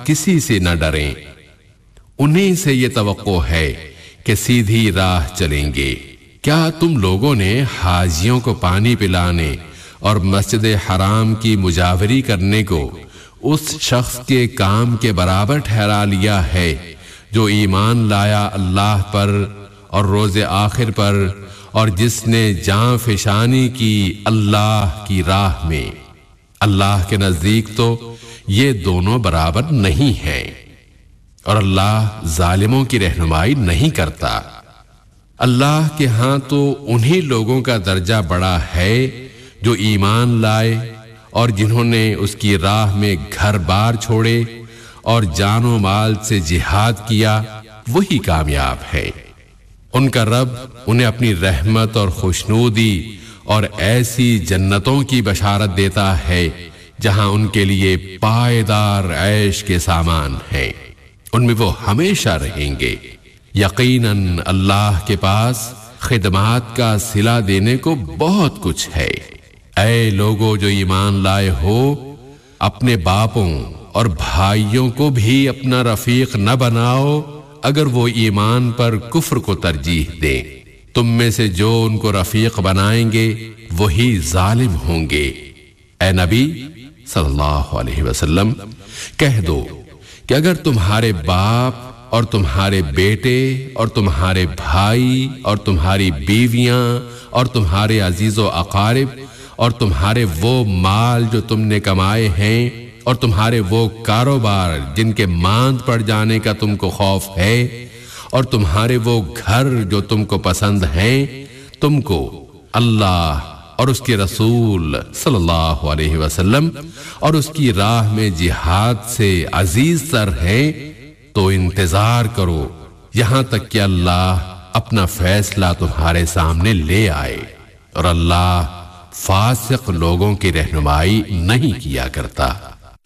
किसी से न डरें, उन्हीं से ये तवक्को है कि सीधी राह चलेंगे। क्या तुम लोगों ने हाजियों को पानी पिलाने और मस्जिद हराम की मुजावरी करने को उस शख्स के काम के बराबर ठहरा लिया है जो ईमान लाया अल्लाह पर और रोज़े आखिर पर और जिसने जान फिशानी की अल्लाह की राह में? अल्लाह के नजदीक तो ये दोनों बराबर नहीं हैं और अल्लाह जालिमों की रहनुमाई नहीं करता। अल्लाह के हां तो उन्हीं लोगों का दर्जा बड़ा है जो ईमान लाए और जिन्होंने उसकी राह में घर बार छोड़े और जानो माल से जिहाद किया, वही कामयाब है। उनका रब उन्हें अपनी रहमत और खुशनूदी और ऐसी जन्नतों की बशारत देता है जहां उनके लिए पायदार ऐश के सामान हैं, उनमें वो हमेशा रहेंगे। यकीनन अल्लाह के पास खिदमात का सिला देने को बहुत कुछ है। ऐ लोगो जो ईमान लाए हो, अपने बापों और भाइयों को भी अपना रफीक न बनाओ अगर वो ईमान पर कुफ्र को तरजीह दें। तुम में से जो उनको रफीक बनाएंगे वही जालिम होंगे। ऐ नबी सल्लल्लाहु अलैहि वसल्लम, कह दो कि अगर तुम्हारे बाप और तुम्हारे बेटे और तुम्हारे भाई और तुम्हारी बीवियां और तुम्हारे अजीजो अकारिब और तुम्हारे वो माल जो तुमने कमाए हैं और तुम्हारे वो कारोबार जिनके मांद पड़ जाने का तुमको खौफ है और तुम्हारे वो घर जो तुमको पसंद हैं, तुमको अल्लाह और उसके रसूल सल्लल्लाहु अलैहि वसल्लम और उसकी राह में जिहाद से अजीज तर है, तो इंतजार करो यहां तक कि अल्लाह अपना फैसला तुम्हारे सामने ले आए। और अल्लाह फासिक लोगों की रहनुमाई नहीं किया करता।